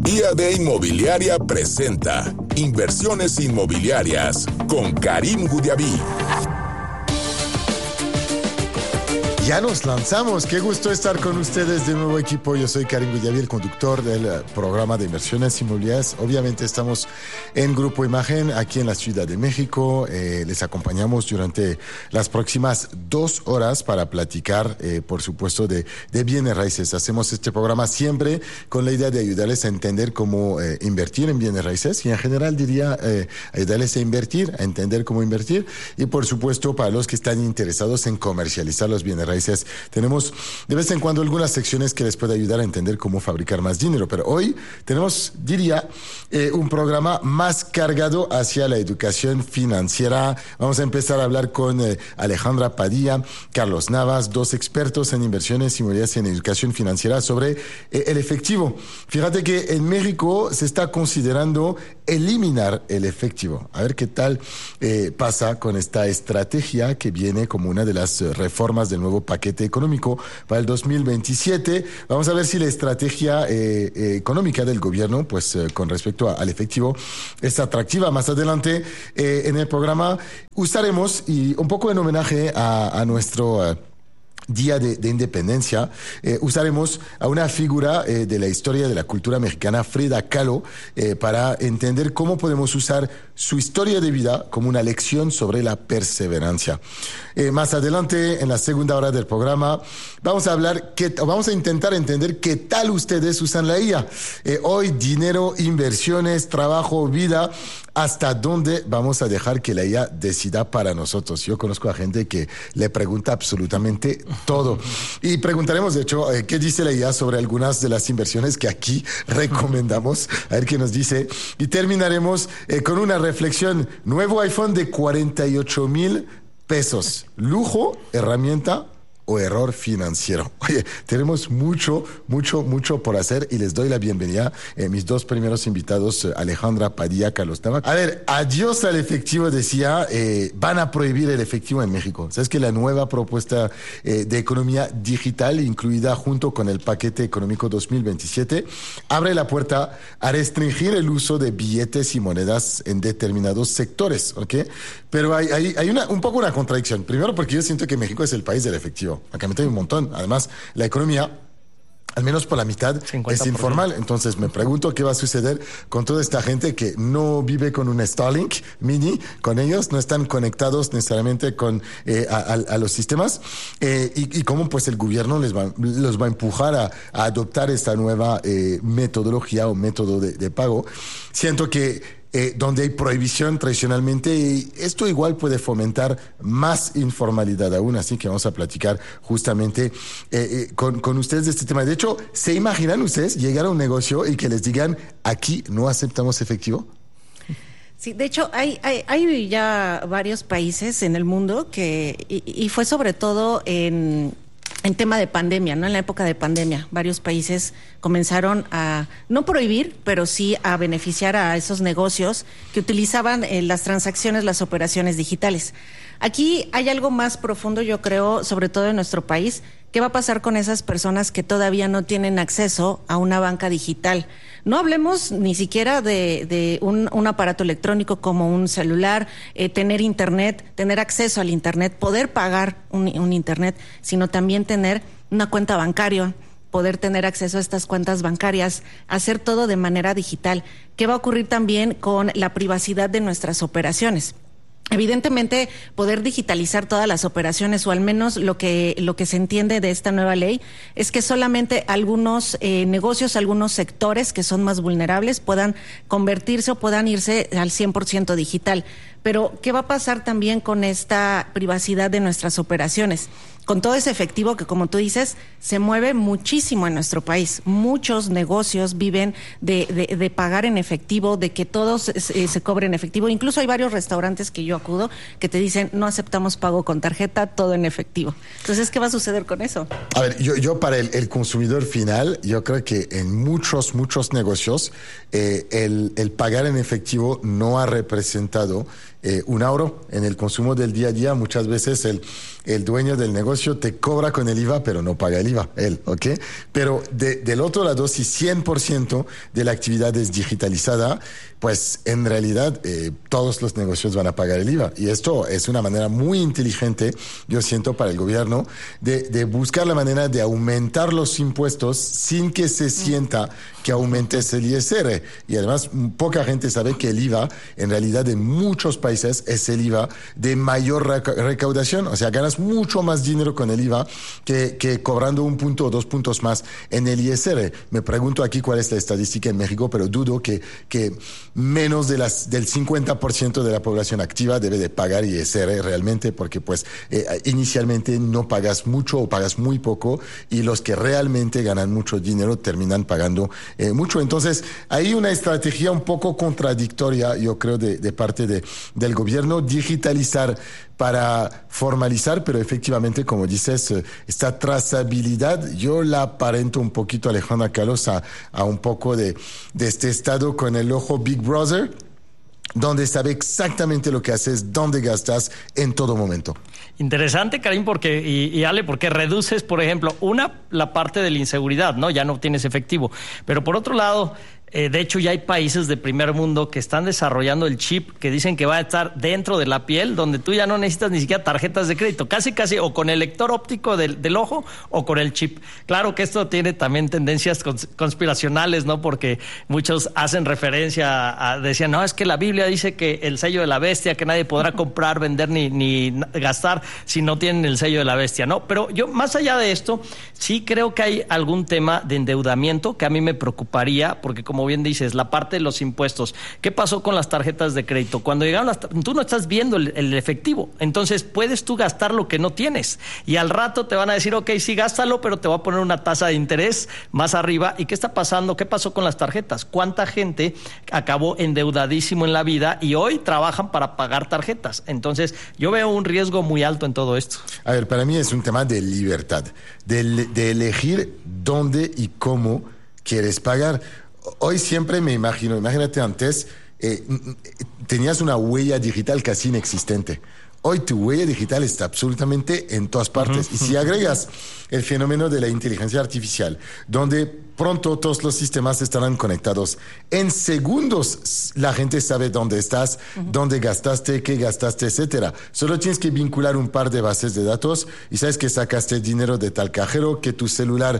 Día de Inmobiliaria presenta Inversiones Inmobiliarias con Karim Gudiaví. Ya nos lanzamos. Qué gusto estar con ustedes de nuevo, equipo. Yo soy Karim Gudiaví, el conductor del programa de inversiones inmobiliarias. Obviamente estamos en Grupo Imagen, aquí en la Ciudad de México. Les acompañamos durante las próximas 2 horas para platicar, por supuesto, de bienes raíces. Hacemos este programa siempre con la idea de ayudarles a entender cómo invertir en bienes raíces y en general diría ayudarles a invertir, a entender cómo invertir y, por supuesto, para los que están interesados en comercializar los bienes raíces. Tenemos de vez en cuando algunas secciones que les puede ayudar a entender cómo fabricar más dinero, pero hoy tenemos, diría, un programa más cargado hacia la educación financiera. Vamos a empezar a hablar con Alejandra Padilla, Carlos Navas, 2 expertos en inversiones inmobiliarias y en educación financiera sobre el efectivo. Fíjate que en México se está considerando eliminar el efectivo. A ver qué tal pasa con esta estrategia que viene como una de las reformas del nuevo paquete económico para el 2027. Vamos a ver si la estrategia económica del gobierno, pues con respecto al efectivo, es atractiva. Más adelante en el programa usaremos, y un poco en homenaje a nuestro Día de Independencia, usaremos a una figura de la historia de la cultura mexicana, Frida Kahlo, para entender cómo podemos usar su historia de vida como una lección sobre la perseverancia. Más adelante, en la segunda hora del programa, vamos a intentar entender qué tal ustedes usan la IA. Hoy, dinero, inversiones, trabajo, vida, ¿hasta dónde vamos a dejar que la IA decida para nosotros? Yo conozco a gente que le pregunta absolutamente todo. Y preguntaremos, de hecho, qué dice la IA sobre algunas de las inversiones que aquí recomendamos. A ver qué nos dice. Y terminaremos con una reflexión. Nuevo iPhone de 48,000 pesos. Lujo, herramienta o error financiero. Oye, tenemos mucho por hacer y les doy la bienvenida. Mis 2 primeros invitados, Alejandra Padilla, Carlos Navas. A ver, adiós al efectivo, decía. Van a prohibir el efectivo en México. ¿Sabes que la nueva propuesta de economía digital, incluida junto con el paquete económico 2027, abre la puerta a restringir el uso de billetes y monedas en determinados sectores, ¿ok? Pero hay un poco una contradicción. Primero, porque yo siento que México es el país del efectivo. Acá hay un montón. Además, la economía, al menos por la mitad, 50%. Es informal. Entonces me pregunto qué va a suceder con toda esta gente que no vive con un Starlink mini, con ellos, no están conectados necesariamente con a los sistemas, y cómo pues el gobierno los va a empujar a adoptar esta nueva metodología o método de pago. Siento que donde hay prohibición tradicionalmente, y esto igual puede fomentar más informalidad aún, así que vamos a platicar justamente con ustedes de este tema. De hecho, ¿se imaginan ustedes llegar a un negocio y que les digan, aquí no aceptamos efectivo? Sí, de hecho, hay ya varios países en el mundo y fue sobre todo en tema de pandemia, ¿no? En la época de pandemia, varios países comenzaron a no prohibir, pero sí a beneficiar a esos negocios que utilizaban las transacciones, las operaciones digitales. Aquí hay algo más profundo, yo creo, sobre todo en nuestro país. ¿Qué va a pasar con esas personas que todavía no tienen acceso a una banca digital? No hablemos ni siquiera de un aparato electrónico como un celular, tener internet, tener acceso al internet, poder pagar un internet, sino también tener una cuenta bancaria, poder tener acceso a estas cuentas bancarias, hacer todo de manera digital. ¿Qué va a ocurrir también con la privacidad de nuestras operaciones? Evidentemente, poder digitalizar todas las operaciones, o al menos lo que se entiende de esta nueva ley, es que solamente algunos negocios, algunos sectores que son más vulnerables puedan convertirse o puedan irse al 100% digital. Pero, ¿qué va a pasar también con esta privacidad de nuestras operaciones? Con todo ese efectivo que, como tú dices, se mueve muchísimo en nuestro país. Muchos negocios viven de pagar en efectivo, de que todos se cobre en efectivo. Incluso hay varios restaurantes que yo acudo que te dicen, no aceptamos pago con tarjeta, todo en efectivo. Entonces, ¿qué va a suceder con eso? A ver, yo para el consumidor final, yo creo que en muchos negocios el pagar en efectivo no ha representado un ahorro en el consumo del día a día. Muchas veces el dueño del negocio negocio te cobra con el IVA, pero no paga el IVA, él, ¿ok? Pero del otro lado, si 100% de la actividad es digitalizada, pues en realidad todos los negocios van a pagar el IVA. Y esto es una manera muy inteligente, yo siento, para el gobierno de buscar la manera de aumentar los impuestos sin que se sienta que aumentes el ISR. Y además, poca gente sabe que el IVA, en realidad, en muchos países es el IVA de mayor recaudación. O sea, ganas mucho más dinero con el IVA que cobrando 1 punto o 2 puntos más en el ISR. Me pregunto aquí cuál es la estadística en México, pero dudo que menos del 50% de la población activa debe de pagar ISR realmente, porque pues inicialmente no pagas mucho o pagas muy poco, y los que realmente ganan mucho dinero terminan pagando mucho. Entonces, hay una estrategia un poco contradictoria, yo creo, de parte del gobierno, digitalizar para formalizar, pero efectivamente, como dices, esta trazabilidad, yo la aparento un poquito, Alejandra Carlos, a un poco de este estado con el ojo Big Brother, donde sabe exactamente lo que haces, dónde gastas en todo momento. Interesante, Karim, porque y Ale, porque reduces, por ejemplo, la parte de la inseguridad, ¿no? Ya no tienes efectivo. Pero por otro lado, de hecho, ya hay países de primer mundo que están desarrollando el chip que dicen que va a estar dentro de la piel, donde tú ya no necesitas ni siquiera tarjetas de crédito, casi o con el lector óptico del ojo o con el chip. Claro que esto tiene también tendencias conspiracionales, ¿no? Porque muchos hacen referencia decían, no, es que la Biblia dice que el sello de la bestia, que nadie podrá comprar, vender ni gastar si no tienen el sello de la bestia, ¿no? Pero yo, más allá de esto, sí creo que hay algún tema de endeudamiento que a mí me preocuparía, porque como bien dices, la parte de los impuestos. ¿Qué pasó con las tarjetas de crédito? Cuando llegaron tú no estás viendo el efectivo, entonces puedes tú gastar lo que no tienes y al rato te van a decir, ok, sí, gástalo, pero te voy a poner una tasa de interés más arriba. ¿Y qué está pasando? ¿Qué pasó con las tarjetas? ¿Cuánta gente acabó endeudadísimo en la vida y hoy trabajan para pagar tarjetas? Entonces, yo veo un riesgo muy alto en todo esto. A ver, para mí es un tema de libertad, de elegir dónde y cómo quieres pagar. Hoy siempre me imagínate antes, tenías una huella digital casi inexistente. Hoy tu huella digital está absolutamente en todas partes. Y si agregas el fenómeno de la inteligencia artificial, donde pronto todos los sistemas estarán conectados, en segundos la gente sabe dónde estás, dónde gastaste, qué gastaste, etcétera. Solo tienes que vincular un par de bases de datos y sabes que sacaste dinero de tal cajero, que tu celular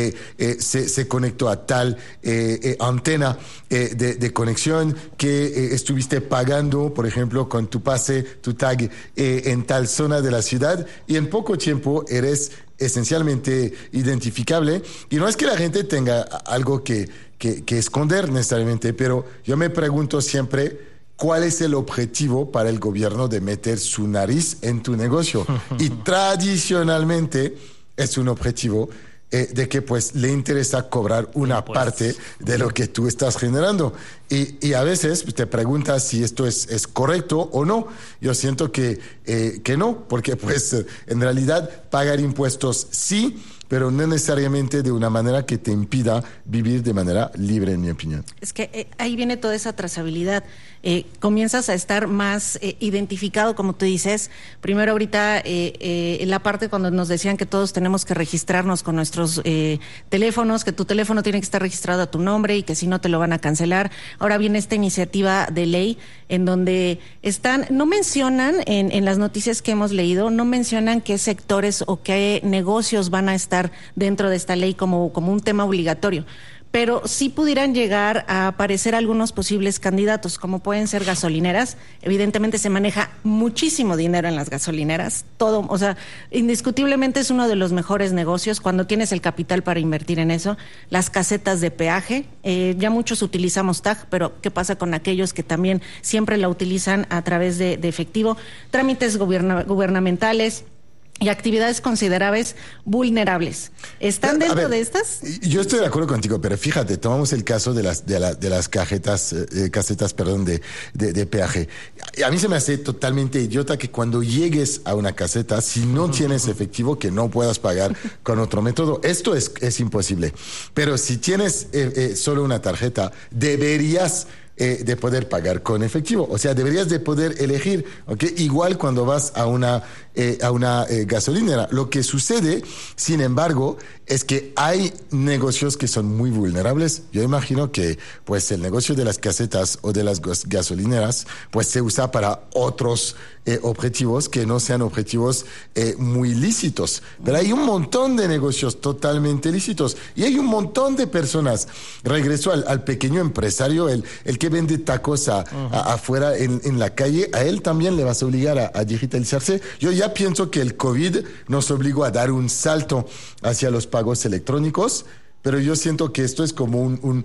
se conectó a tal antena de conexión, que estuviste pagando, por ejemplo, con tu pase, tu tag en tal zona de la ciudad, y en poco tiempo eres esencialmente identificable. Y no es que la gente tenga algo que esconder necesariamente, pero yo me pregunto siempre, ¿cuál es el objetivo para el gobierno de meter su nariz en tu negocio? Y tradicionalmente es un objetivo de que pues le interesa cobrar una parte de lo que tú estás generando. Y a veces te preguntas si esto es correcto o no. Yo siento que no, porque pues en realidad pagar impuestos sí, pero no necesariamente de una manera que te impida vivir de manera libre, en mi opinión. Es que ahí viene toda esa trazabilidad. Comienzas a estar más identificado, como tú dices. Primero ahorita en la parte cuando nos decían que todos tenemos que registrarnos con nuestros teléfonos, que tu teléfono tiene que estar registrado a tu nombre y que si no te lo van a cancelar. Ahora viene esta iniciativa de ley en donde no mencionan en las noticias que hemos leído, no mencionan qué sectores o qué negocios van a estar dentro de esta ley como un tema obligatorio. Pero sí pudieran llegar a aparecer algunos posibles candidatos, como pueden ser gasolineras. Evidentemente se maneja muchísimo dinero en las gasolineras, todo, o sea, indiscutiblemente es uno de los mejores negocios cuando tienes el capital para invertir en eso. Las casetas de peaje, ya muchos utilizamos TAG, pero ¿qué pasa con aquellos que también siempre la utilizan a través de efectivo? Trámites gubernamentales y actividades considerables vulnerables. ¿Están dentro de estas? Yo estoy de acuerdo contigo, pero fíjate, tomamos el caso de las casetas, de peaje. A mí se me hace totalmente idiota que cuando llegues a una caseta, si no tienes efectivo, que no puedas pagar con otro método. Esto es imposible. Pero si tienes solo una tarjeta, deberías de poder pagar con efectivo. O sea, deberías de poder elegir, ¿ok? Igual cuando vas a una gasolinera. Lo que sucede, sin embargo, es que hay negocios que son muy vulnerables. Yo imagino que pues el negocio de las casetas o de las gasolineras pues se usa para otros objetivos que no sean objetivos muy lícitos. Pero hay un montón de negocios totalmente lícitos y hay un montón de personas. Regreso al pequeño empresario, el que vende tacos afuera en la calle. A él también le vas a obligar a digitalizarse. Yo ya pienso que el COVID nos obligó a dar un salto hacia los pagos electrónicos, pero yo siento que esto es como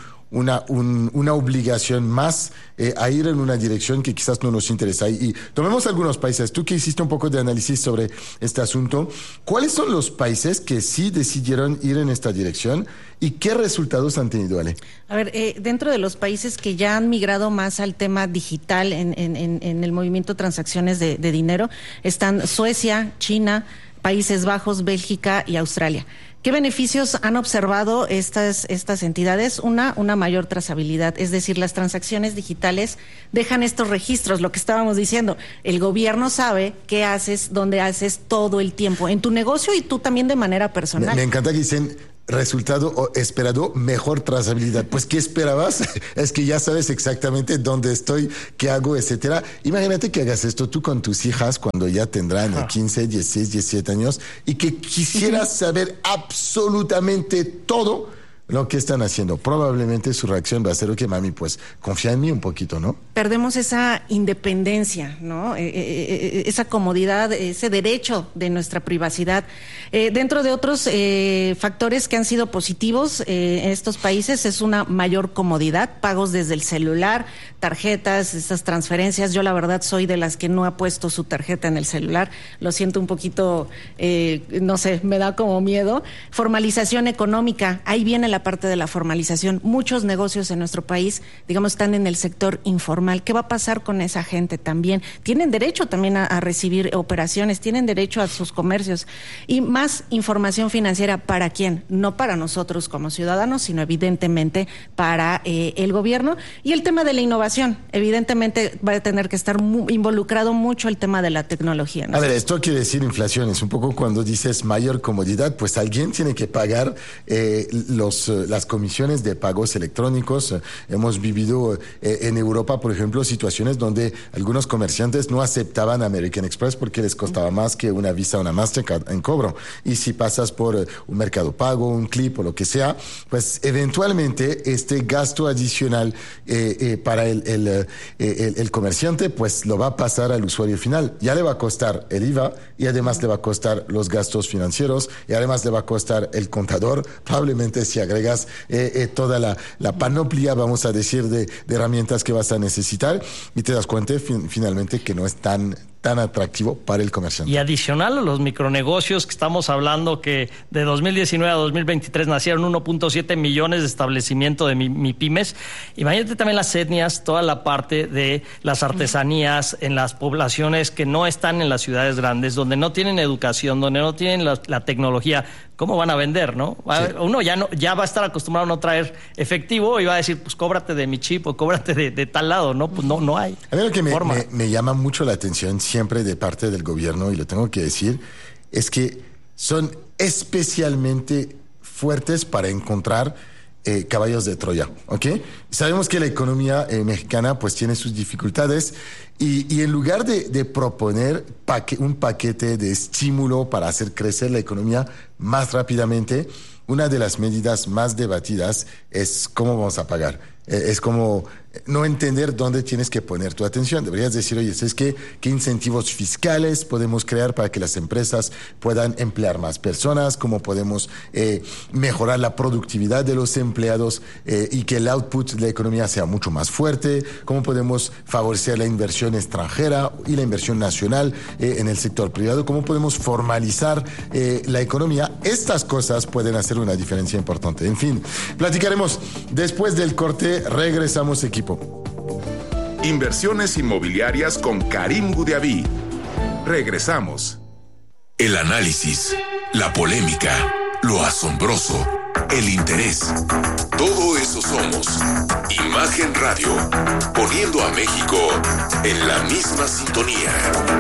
una obligación más a ir en una dirección que quizás no nos interesa. Y tomemos algunos países. Tú que hiciste un poco de análisis sobre este asunto, ¿cuáles son los países que sí decidieron ir en esta dirección y qué resultados han tenido, Ale? A ver, dentro de los países que ya han migrado más al tema digital en el movimiento de transacciones de dinero, están Suecia, China, Países Bajos, Bélgica y Australia. ¿Qué beneficios han observado estas entidades? Una mayor trazabilidad, es decir, las transacciones digitales dejan estos registros, lo que estábamos diciendo. El gobierno sabe qué haces, dónde haces todo el tiempo, en tu negocio y tú también de manera personal. Me encanta que dicen resultado esperado, mejor trazabilidad. Pues, ¿qué esperabas? Es que ya sabes exactamente dónde estoy, qué hago, etcétera. Imagínate que hagas esto tú con tus hijas cuando ya tendrán 15, 16, 17 años y que quisieras saber absolutamente todo lo que están haciendo. Probablemente su reacción va a ser, ok, mami, pues confía en mí un poquito, ¿no? Perdemos esa independencia, ¿no? Esa comodidad, ese derecho de nuestra privacidad. Dentro de otros factores que han sido positivos en estos países es una mayor comodidad, pagos desde el celular, tarjetas, estas transferencias. Yo la verdad soy de las que no ha puesto su tarjeta en el celular. Lo siento un poquito, no sé, me da como miedo. Formalización económica, ahí viene la parte de la formalización. Muchos negocios en nuestro país, digamos, están en el sector informal. ¿Qué va a pasar con esa gente también? Tienen derecho también a recibir operaciones, tienen derecho a sus comercios. Y más información financiera, ¿para quién? No para nosotros como ciudadanos, sino evidentemente para el gobierno. Y el tema de la innovación, evidentemente va a tener que estar involucrado mucho el tema de la tecnología, ¿no? A ver, esto quiere decir inflación. Es un poco cuando dices mayor comodidad, pues alguien tiene que pagar las comisiones de pagos electrónicos. Hemos vivido en Europa, por ejemplo, situaciones donde algunos comerciantes no aceptaban American Express porque les costaba más que una Visa o una Mastercard en cobro. Y si pasas por un Mercado Pago, un Clip o lo que sea, pues eventualmente este gasto adicional para el comerciante, pues lo va a pasar al usuario final. Ya le va a costar el IVA y además le va a costar los gastos financieros y además le va a costar el contador. Probablemente si agregas toda la panoplia, vamos a decir, de herramientas que vas a necesitar y te das cuenta finalmente que no es tan atractivo para el comerciante. Y adicional a los micronegocios que estamos hablando, que de 2019 a 2023 nacieron 1.7 millones de establecimientos de MIPYMES. Imagínate también las etnias, toda la parte de las artesanías en las poblaciones que no están en las ciudades grandes, donde no tienen educación, donde no tienen la tecnología. ¿Cómo van a vender, no? Sí. Uno ya va a estar acostumbrado a no traer efectivo y va a decir, pues cóbrate de mi chip o cóbrate de tal lado, ¿no? Pues no hay. A mí lo que me llama mucho la atención siempre de parte del gobierno, y lo tengo que decir, es que son especialmente fuertes para encontrar caballos de Troya, ¿ok? Sabemos que la economía mexicana pues tiene sus dificultades y en lugar de proponer un paquete de estímulo para hacer crecer la economía más rápidamente, una de las medidas más debatidas es cómo vamos a pagar. Es como no entender dónde tienes que poner tu atención. Deberías decir, oye, ¿sabes qué incentivos fiscales podemos crear para que las empresas puedan emplear más personas? ¿Cómo podemos mejorar la productividad de los empleados y que el output de la economía sea mucho más fuerte? ¿Cómo podemos favorecer la inversión extranjera y la inversión nacional en el sector privado? ¿Cómo podemos formalizar la economía? Estas cosas pueden hacer una diferencia importante. En fin, platicaremos después del corte. Regresamos, equipo. Inversiones inmobiliarias con Karim Gudiaví. Regresamos. El análisis, la polémica, lo asombroso, el interés. Todo eso somos. Imagen Radio, poniendo a México en la misma sintonía.